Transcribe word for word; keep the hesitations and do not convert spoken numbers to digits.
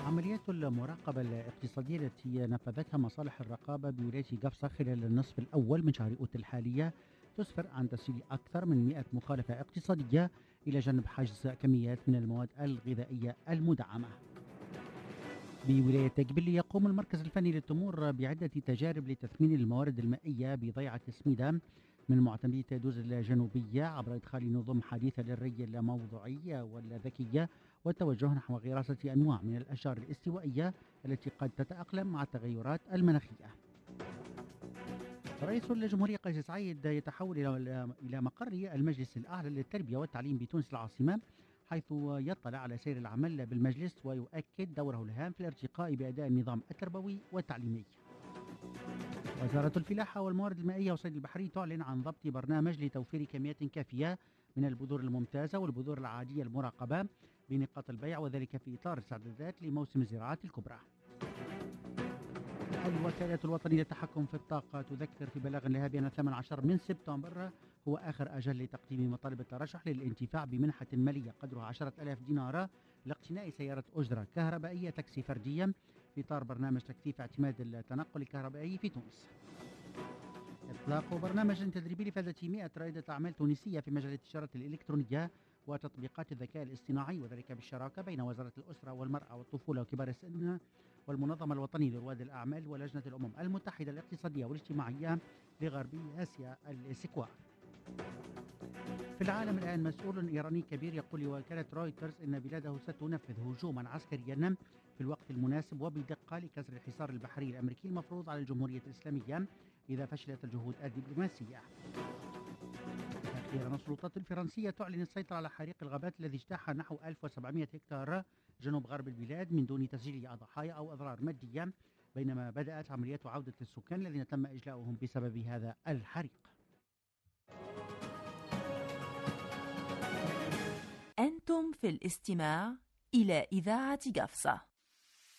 عمليات المراقبة الاقتصادية التي نفذتها مصالح الرقابة بولاية قفصة خلال النصف الأول من شهر أوت الحالية تسفر عن تسجيل أكثر من مئة مخالفة اقتصادية إلى جانب حجز كميات من المواد الغذائية المدعمة. بولاية تقبل يقوم المركز الفني للتمور بعدة تجارب لتثمين الموارد المائية بضيعة سميدة من معتمدي تادوز الجنوبية عبر إدخال نظم حديثة للري اللاموضوعي والذكية والتوجه نحو غراسة أنواع من الأشجار الاستوائية التي قد تتأقلم مع التغيرات المناخية. رئيس الجمهورية قيس سعيد يتحول إلى إلى مقر المجلس الأعلى للتربية والتعليم بتونس العاصمة، حيث يطلع على سير العمل بالمجلس ويؤكد دوره الهام في الارتقاء بأداء النظام التربوي والتعليمي. وزارة الفلاحة والموارد المائية والصيد البحري تعلن عن ضبط برنامج لتوفير كميات كافية من البذور الممتازة والبذور العادية المراقبة بنقاط البيع، وذلك في إطار استعدادات لموسم الزراعات الكبرى. الوكالة الوطنية للتحكم في الطاقة تذكر في بلاغ لها بأن ثمانية عشر من سبتمبر هو آخر أجل لتقديم مطالب الترشح للانتفاع بمنحة مالية قدرها عشرة آلاف دينار لاقتناء سيارة أجرة كهربائية تاكسي فردية في إطار برنامج تكثيف اعتماد التنقل الكهربائي في تونس. إطلاق برنامج تدريبي لفائدة مئة رائدة أعمال تونسية في مجال التجارة الإلكترونية وتطبيقات الذكاء الاصطناعي، وذلك بالشراكة بين وزارة الأسرة والمرأة والطفولة وكبار السن والمنظمة الوطني لرواد الأعمال ولجنة الأمم المتحدة الاقتصادية والاجتماعية لغربي آسيا السكوار. في العالم الآن، مسؤول إيراني كبير يقول لوكالة رويترز إن بلاده ستنفذ هجوما عسكريا في الوقت المناسب وبدقة لكسر الحصار البحري الأمريكي المفروض على الجمهورية الإسلامية إذا فشلت الجهود الدبلوماسية. أخيرا، السلطات الفرنسية تعلن السيطرة على حريق الغابات الذي اجتاح نحو ألف وسبعمئة هكتار جنوب غرب البلاد من دون تسجيل ضحايا أو أضرار مادية، بينما بدأت عمليات عودة السكان الذين تم إجلاؤهم بسبب هذا الحريق. أنتم في الاستماع إلى إذاعة قفصة.